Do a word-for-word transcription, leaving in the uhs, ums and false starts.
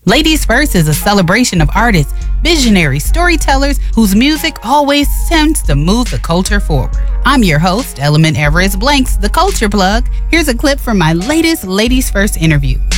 Ladies First is a celebration of artists, visionaries, storytellers whose music always tends to move the culture forward. I'm your host, Element Everest Blanks, the Culture Plug. Here's a clip from my latest Ladies First interview.